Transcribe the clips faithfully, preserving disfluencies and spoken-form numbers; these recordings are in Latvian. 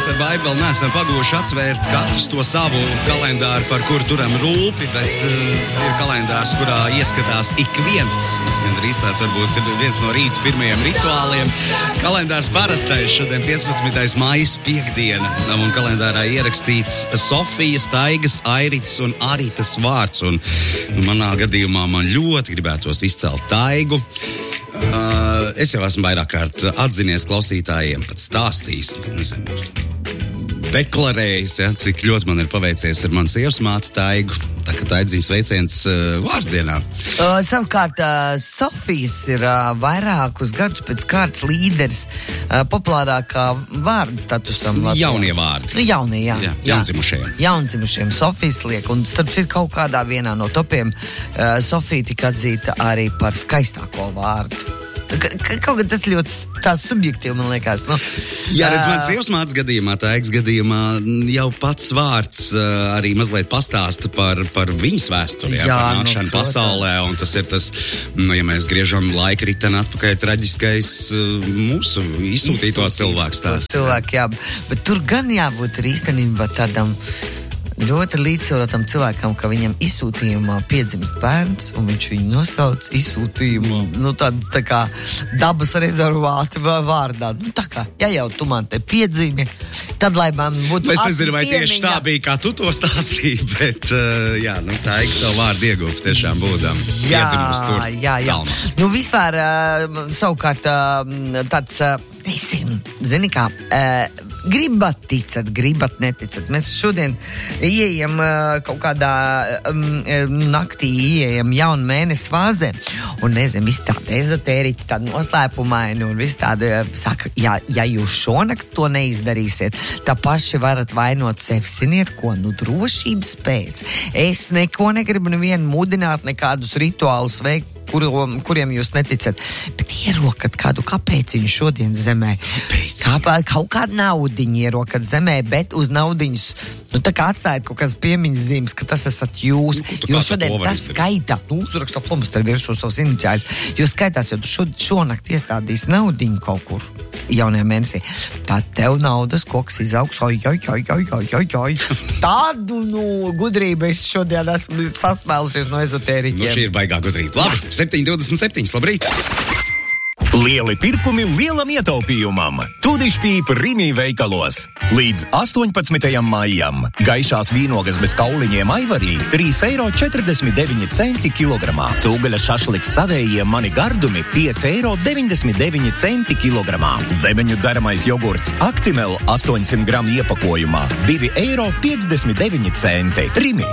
mēs ar Baibu vēl neesam paguvuši atvērt katrs to savu kalendāru, par kuru turam rūpi, bet uh, ir kalendārs, kurā ieskatās ik viens, gandrīz tāds varbūt viens no rīta pirmajiem rituāliem. Kalendārs parastais, šodien piecpadsmitais maijs, piekdiena, un kalendārā ierakstīts Sofijas, Taigas, Airits un Aritas vārds, un manā gadījumā man ļoti gribētos izcelt Taigu. Uh, es jau esmu vairāk kārt atzinies klausītājiem, pat stāstījis, nezinu, deklarējis, ja, cik ļoti man ir paveicies ar manu sievas māti Taigu. Tā kā Taidziņas veiciens uh, vārdienā. Uh, savukārt, uh, Sofijas ir uh, vairākus gadus pēc kārtas līderis uh, populārākā vārdu statusam. Latvijā. Jaunie vārdi. Jaunie, jā. jā jaundzimušiem. Jaundzimušiem Sofijas liek, un starp citu kaut kādā vienā no topiem uh, Sofija tika atzīta arī par skaistāko vārdu. Kaut kā tas ļoti tās subjektīvi, man liekas. Nu, Jā, redz, mans sievas mātes gadījumā, Taigas gadījumā jau pats vārds uh, arī mazliet pastāsta par, par viņas vēsturi, jā, jā, par nākšanu nu, pasaulē, un tas ir tas, nu, ja mēs griežam laika riteni atpakaļ, traģiskais uh, mūsu izsūtīto cilvēku stāsts. Cilvēki, jā, bet tur gan jābūt ir īstenībā tādam ļoti līdzsvarotam cilvēkam, ka viņam izsūtījumā piedzimst bērns, un viņš viņu nosauc izsūtījumā, nu tāda tā kā dabas rezervāti vārdā. Nu tā kā, ja jau tu man te piedzimi, tad lai man būtu... Es nezinu, vai piemiņa. Tieši tā bija, kā tu to stāstīji, bet, uh, jā, nu tā ik savu vārdu iegūst tiešām būdam piedzimus tur. Jā, jā. Talma. Nu vispār, uh, savukārt, uh, tāds, uh, nesim, zini kā, uh, gribat ticat, gribat neticat. Mēs šodien ieejam uh, kaut kādā um, naktī, ieejam jaunu mēnesi fāzē, un nezinu, visi tādi ezotēriķi, tādi noslēpumaini, un visi tādi saka, ja, ja jūs šonakt to neizdarīsiet, tā paši varat vainot sevi. Ziniet, ko, nu drošības pēc. Es neko negribu nevienu mudināt, nekādus rituālus veikt, Kur, kuriem jūs neticat, bet ierokat kādu kapēciņu šodien zemē. Kā, kaut kādu naudiņu ierokat zemē, bet uz naudiņus, nu tā kā atstājat kaut kādas piemiņas zīmes, ka tas esat jūs. Nu, jo šodien tas skaitā, nu uzrakstā flomasteri virsū savus iniciāļus, jo skaitās, jo tu šo, šonakt iestādīsi naudiņu kaut kur jaunajā mēnesī. Tā tev naudas koks izaugs, oj, oj, oj, oj, oj, oj, oj. Tādu, nu, gudrību es šodien esmu sasmēlusies no ezotēriķiem. Nu, šī ir baigā gudrība. Labi, septiņi divdesmit septiņi, labrīt! Lieli pirkumi lielam ietaupījumam. Tudišpīpa Rimi veikalos. Līdz astoņpadsmitajam maijam. Gaišās vīnogas bez kauliņiem Aivarī trīs eiro četrdesmit deviņi centi kilogramā. Cūgaļa šašliks savējiem mani gardumi pieci eiro deviņdesmit deviņi centi kilogramā. Zemeņu dzeramais jogurts Actimel astoņsimt gramu iepakojumā divi eiro piecdesmit deviņi centi. Rimi.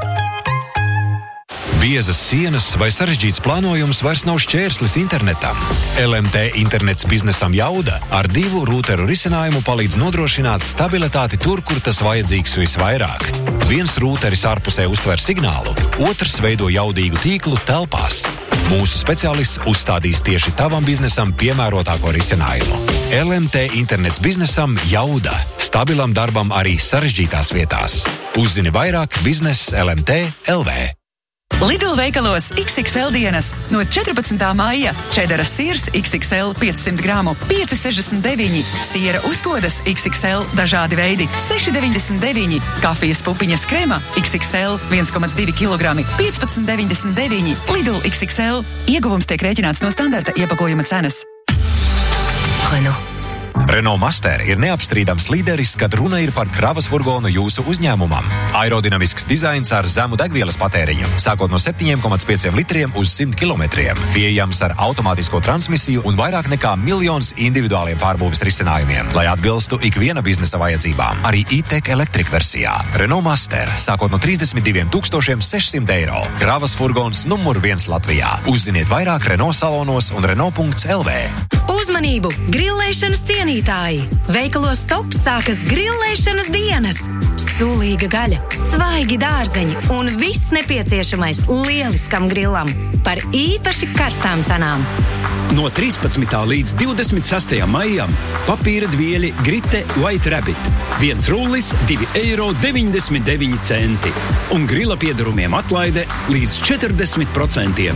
Biezas sienas vai sarežģīts plānojums vairs nav šķērslis internetam. L M T internets biznesam Jauda ar divu rūteru risinājumu palīdz nodrošināt stabilitāti tur, kur tas vajadzīgs visvairāk. Viens rūteris ārpusē uztver signālu, otrs veido jaudīgu tīklu telpās. Mūsu speciālists uzstādīs tieši tavam biznesam piemērotāko risinājumu. L M T internets biznesam Jauda. Stabilam darbam arī sarežģītās vietās. Uzzini vairāk biznes L M T L V. Lidl veikalos X X L dienas no četrpadsmitā maija. Čedara sirs X X L piecsimt gramu pieci sešdesmit deviņi, siera uzkodas X X L dažādi veidi seši deviņdesmit deviņi, kafijas pupiņas krema X X L viens komats divi kilogrami piecpadsmit deviņdesmit deviņi. Lidl X X L ieguvums tiek rēķināts no standarta iepakojuma cenas. Renault. Renault Master ir neapstrīdams līderis, kad runa ir par kravas furgonu jūsu uzņēmumam. Aerodinamisks dizains ar zemu degvielas patēriņu, sākot no septiņi komats pieci litriem uz simt kilometriem. Pieejams ar automātisko transmisiju un vairāk nekā miljons individuāliem pārbūves risinājumiem, lai atbilstu ikviena biznesa vajadzībām. Arī e-tech Electric versijā. Renault Master, sākot no trīsdesmit divi tūkstoši sešsimt eiro. Kravas furgons numur viens Latvijā. Uzziniet vairāk Renault salonos un Renault punkts L V. Uzmanību! Grillēšanas cienītāji! Veikalos Top sākas grillēšanas dienas! Sūlīga gaļa, svaigi dārzeņi un viss nepieciešamais lieliskam grillam par īpaši karstām cenām. No trīspadsmitā līdz divdesmit sastajam maijam papīra dvieļi Grite White Rabbit. Viens rullis, divi eiro deviņdesmit deviņi centi. Un grila piedarumiem atlaide līdz četrdesmit procentiem.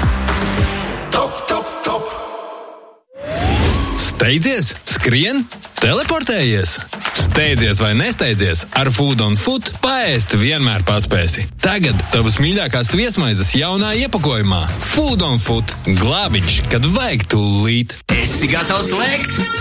Top, top, top! Steidzies, skrien, teleportējies! Steidzies vai nesteidzies, ar Food on Foot paēst vienmēr paspēsi. Tagad tavas mīļākās viesmaizes jaunā iepakojumā. Food on Foot. Glābiņš, kad vajag tūlīt. Esi gatavs lēkt?